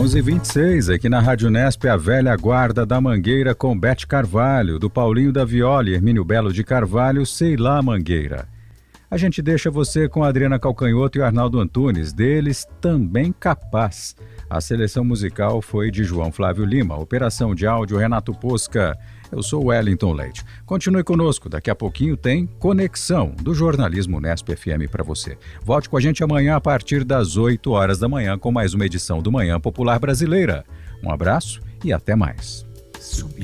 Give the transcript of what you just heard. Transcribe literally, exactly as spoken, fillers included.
onze e vinte e seis, aqui na Rádio Nesp, a velha guarda da Mangueira com Bete Carvalho, do Paulinho da Viola e Hermínio Belo de Carvalho, Sei Lá Mangueira. A gente deixa você com a Adriana Calcanhoto e o Arnaldo Antunes, deles Também Capaz. A seleção musical foi de João Flávio Lima, operação de áudio Renato Posca. Eu sou Wellington Leite. Continue conosco, daqui a pouquinho tem Conexão do Jornalismo Nesp F M para você. Volte com a gente amanhã a partir das oito horas da manhã com mais uma edição do Manhã Popular Brasileira. Um abraço e até mais.